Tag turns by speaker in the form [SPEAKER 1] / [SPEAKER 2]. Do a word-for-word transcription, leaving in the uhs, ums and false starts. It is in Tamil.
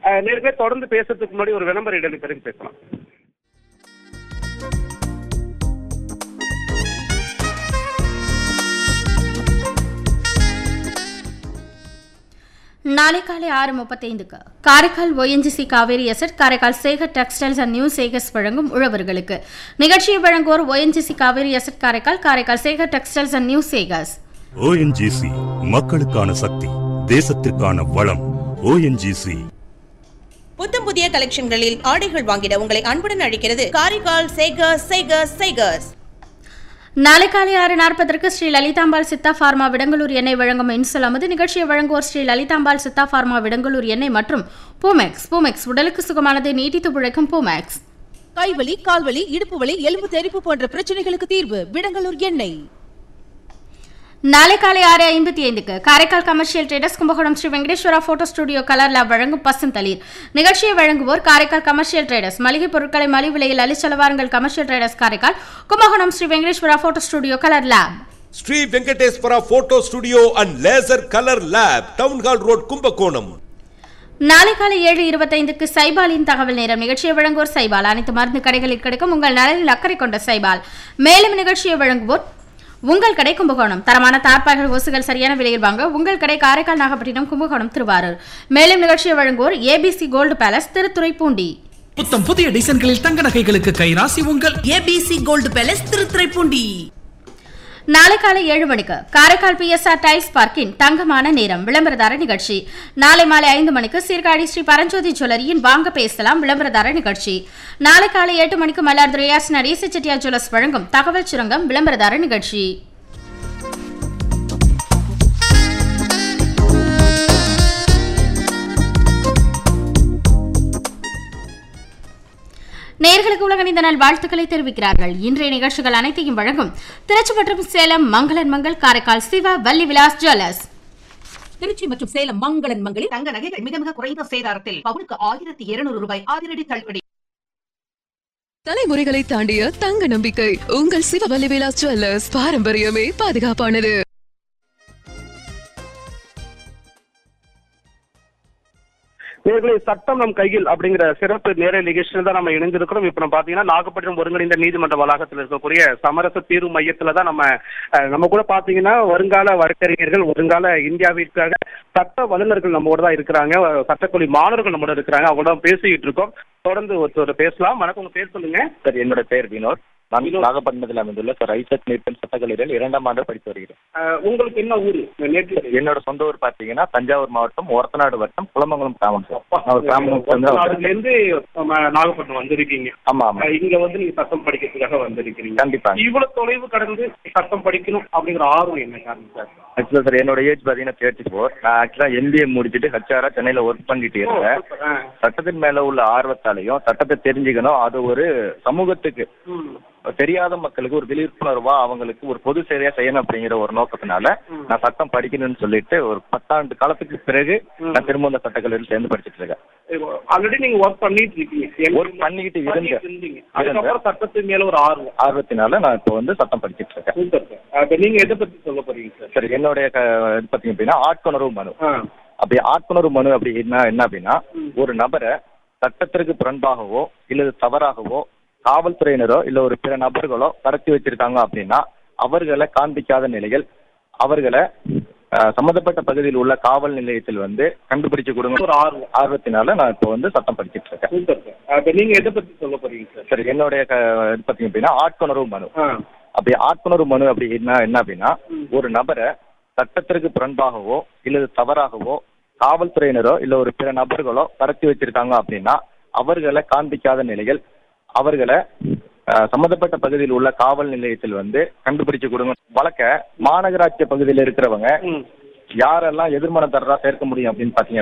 [SPEAKER 1] நேர்களை தொடர்ந்து பேசுறதுக்கு முன்னாடி ஒரு விளம்பர இடைவெளி பிறகு பேசலாம்.
[SPEAKER 2] நாளை காலை ஆறு முப்பத்தைந்துக்கு Karaikal ONGC Kaveri zed, Karaikal Sekar textiles and new Sekar's வழங்கும் உழவர்களுக்கு. நிகழ்ச்சியை வழங்குவோர் ONGC Kaveri zed Karaikal, Karaikal Sekar textiles and new Sekar's.
[SPEAKER 3] ONGC மக்களுக்கான சக்தி, தேசத்திற்கான வளம். ஓஎன்ஜிசி.
[SPEAKER 4] புத்தம் புதிய கலெக்ஷன்களில் ஆடைகள் வாங்கிட உங்களை அன்புடன் அழைக்கிறது காரைக்கால் சேகர்ஸ் சேகர்ஸ் சேகர்ஸ்.
[SPEAKER 2] நாளை காலை ஆறு நாற்பதற்கு ஸ்ரீ லலிதாம்பாள் சித்தா பார்மா விடங்கலூர் எண்ணெய் வழங்கும் இன்சொல் அமது. நிகழ்ச்சியை வழங்குவோர் ஸ்ரீ லலிதாம்பாள் சித்தா பார்மா விடங்கலூர் எண்ணெய் மற்றும் பூமேக்ஸ். பூமேக்ஸ் உடலுக்கு சுகமானது, நீட்டித்து பிழைக்கும் பூமேக்ஸ்.
[SPEAKER 5] கைவலி, கால்வலி, இடுப்பு வலி, எலும்பு தெறிப்பு போன்ற பிரச்சனைகளுக்கு தீர்வு விடங்கலூர் எண்ணெய்.
[SPEAKER 2] நாளை காலை ஆறு ஐம்பத்தி ஐந்துக்கு Karaikal commercial traders Kumbakonam Sri Venkateswara photo studio colour lab வழங்கும் பசுந்தளிர். நிகழ்ச்சியை வழங்குவோர் காரைக்கால் கமர்ஷியல் ட்ரேடர்ஸ். மளிகை பொருட்களை மலிவு விலையில் அளிச்சலவாருங்கள். Commercial traders Karaikal, Kumbakonam Sri Venkateswara photo studio colour lab.
[SPEAKER 6] Sri Venkateswara photo studio and laser colour lab, town hall road, Kumbakonam.
[SPEAKER 2] நாளை காலை ஏழு இருபத்தைந்துக்கு சைபாலின் தகவல் நேரம். நிகழ்ச்சியை வழங்குவோர் சைபால். அனைத்து மருந்து கடைகளில் கிடைக்கும் உங்கள் நலனில் அக்கறை கொண்ட சைபால். மேலும் நிகழ்ச்சியை வழங்குவோர் உங்கள் கடை கும்பகோணம். தரமான தார்பாய்கள், ஓசுகள் சரியான விலையில் வாங்க உங்கள் கடை காரைக்கால், நாகப்பட்டினம், கும்பகோணம், திருவாரூர். மேலும் நிகழ்ச்சியை வழங்குவோர் ஏபிசி கோல்டு பேலஸ், திருத்துறைப்பூண்டி.
[SPEAKER 7] புத்தம் புதிய டிசைன்களில் தங்க நகைகளுக்கு கைராசி உங்கள்
[SPEAKER 5] ஏபிசி கோல்டு பேலஸ், திருத்துறைப்பூண்டி.
[SPEAKER 2] நாளை காலை ஏழு மணிக்கு காரைக்கால் பிஎஸ்ஆர் டைல்ஸ் பார்க்கின் தங்கமான நேரம் விளம்பரதார நிகழ்ச்சி. நாளை மாலை ஐந்து மணிக்கு சீர்காழி ஸ்ரீ பரஞ்சோதி ஜுவல்லரியின் வாங்க பேசலாம் விளம்பரதார நிகழ்ச்சி. நாளை காலை எட்டு மணிக்கு மயிலாடுதுறை ஏசி செட்டியார் ஜுவல்லர்ஸ் வழங்கும் தகவல் சுரங்கம் விளம்பரதார நிகழ்ச்சி. நேயர்களுக்கு உலகணிந்த நாள் வாழ்த்துக்களை தெரிவிக்கிறார்கள். இன்றைய நிகழ்ச்சிகள் அனைத்தையும் வழங்கும் திருச்சி மற்றும் சேலம் மங்களன் மங்கள், காரைக்கால் சிவா வள்ளி விலாஸ் ஜுவல்லர்ஸ்.
[SPEAKER 5] திருச்சி மற்றும் சேலம் மங்களன் மங்களில் தங்க நகைகள் மிக மிக குறைந்த சேதாரத்தில் பவுனுக்கு ஆயிரத்தி இருநூறு ரூபாய் அதிரடி தள்ளுபடி.
[SPEAKER 8] தலைமுறைகளை தாண்டிய தங்க நம்பிக்கை உங்கள் சிவ வள்ளி விலாஸ் ஜுவல்லர்ஸ். பாரம்பரியமே பாதுகாப்பானது.
[SPEAKER 1] நேர்களை சட்டம் நம் கையில் அப்படிங்கிற சிறப்பு நேர நிகழ்ச்சியில் தான் நம்ம இணைந்திருக்கிறோம். இப்ப நம்ம பாத்தீங்கன்னா நாகப்பட்டினம் ஒருங்கிணைந்த நீதிமன்ற வளாகத்தில் இருக்கக்கூடிய சமரச தீர்வு மையத்துல தான் நம்ம நம்ம கூட பாத்தீங்கன்னா வருங்கால வழக்கறிஞர்கள், வருங்கால இந்தியாவிற்காக சட்ட வல்லுநர்கள் நம்மோட தான் இருக்கிறாங்க. சட்டக்கல்லூரி மாணவர்கள் நம்மோட இருக்கிறாங்க. அவங்க தான் பேசிக்கிட்டு இருக்கோம். தொடர்ந்து ஒருத்தர் பேசலாம். வணக்கம், உங்க பேர் சொல்லுங்க.
[SPEAKER 9] சார், என்னோட பேர் வினோத். நான் நாகப்பட்டினத்தில் அமைந்துள்ள சார் ஐசக் நியூட்டன் சட்டக்கல்லூரியில் இரண்டாம் ஆண்டு படித்து வருகிறேன்.
[SPEAKER 1] உங்களுக்கு என்ன ஊர்?
[SPEAKER 9] என்னோட சொந்த ஊர் பாத்தீங்கன்னா தஞ்சாவூர் மாவட்டம் ஒரத்தநாடு வட்டம் குளமங்கலம் கிராமம் சார்.
[SPEAKER 1] இருந்து நாகப்பட்டினம் வந்திருக்கீங்க.
[SPEAKER 9] ஆமா ஆமா.
[SPEAKER 1] இங்க வந்து நீங்க சட்டம் படிக்கிறதுக்காக வந்திருக்கீங்க.
[SPEAKER 9] கண்டிப்பா.
[SPEAKER 1] இவ்வளவு தொலைவு கடந்து சட்டம் படிக்கணும் அப்படிங்கிற ஆர்வம் என்ன காரணம் சார்?
[SPEAKER 9] ஆக்சுவலா சார், என்னோட ஏஜ் பாத்தீங்கன்னா தேர்ட்டி ஃபோர். நான் ஆக்சுவலா எம்பிஏ முடிச்சுட்டு ஹச்ஆரா சென்னையில ஒர்க் பண்ணிட்டு இருந்தேன். சட்டத்தின் மேல உள்ள ஆர்வத்தாலையும் சட்டத்தை தெரிஞ்சுக்கணும், அது ஒரு சமூகத்துக்கு தெரியாத மக்களுக்கு ஒரு விழிப்புணர்வா அவங்களுக்கு ஒரு பொது சேவையா செய்யணும் அப்படிங்கிற ஒரு நோக்கத்தினால நான் சட்டம் படிக்கணும்னு சொல்லிட்டு ஒரு பத்தாண்டு காலத்துக்கு பிறகு நான் திரும்ப இந்த சட்டக்கல்லூரியில் சேர்ந்து படிச்சுட்டு இருக்கேன்.
[SPEAKER 1] ஆல்ரெடி நீங்க ஒர்க் பண்ணிட்டு இருக்கீங்க.
[SPEAKER 9] ஒர்க் பண்ணிக்கிட்டு இருந்தேன்.
[SPEAKER 1] அதுக்கப்புறம் சட்டத்தின் மேல ஒரு ஆர்வம்
[SPEAKER 9] ஆர்வத்தினால நான் இப்போ வந்து சட்டம் படிச்சுட்டு இருக்கேன்.
[SPEAKER 1] நீங்க எதை பத்தி சொல்ல போறீங்க சார்?
[SPEAKER 9] சரி, என்னுடைய இது பாத்தீங்க அப்படின்னா ஆட்கொணர்வு மனு. அப்படி ஆட்கொணர்வு மனு அப்படி என்ன என்ன அப்படின்னா, ஒரு நபரை சட்டத்திற்கு புறம்பாகவோ இல்லது தவறாகவோ காவல்துறையினரோ இல்ல ஒரு பிற நபர்களோ கடத்தி வச்சிருக்காங்க அப்படின்னா அவர்களை காண்பிக்காத நிலையில் அவர்களை சம்பந்தப்பட்ட பகுதியில் உள்ள காவல் நிலையத்தில் வந்து கண்டுபிடிச்சு கொடுங்க ஒரு ஆர்வம் ஆர்வத்தினால நான் இப்போ வந்து சட்டம் படிச்சுட்டு இருக்கேன்.
[SPEAKER 1] நீங்க எதை பத்தி சொல்ல போறீங்க சார்?
[SPEAKER 9] சரி, என்னுடைய இது பாத்தீங்க அப்படின்னா ஆட்கொணர்வு மனு. அப்படி ஆட்கொணர்வு மனு அப்படி என்ன என்ன அப்படின்னா, ஒரு நபரை சட்டத்திற்கு புறம்பாகவோ இல்லது தவறாகவோ காவல்துறையினரோ இல்ல ஒரு பிற நபர்களோ கடத்தி வச்சிருக்காங்க அப்படின்னா அவர்களை காண்பிக்காத நிலையில் அவர்களை சம்பந்தப்பட்ட பகுதியில் உள்ள காவல் நிலையத்தில் வந்து கண்டுபிடிச்சு கொடுங்க. வழக்க மாநகராட்சி பகுதியில் இருக்கிறவங்க யாரெல்லாம் எதிர்மனதாரரா சேர்க்க முடியும் அப்படின்னு பாத்தீங்க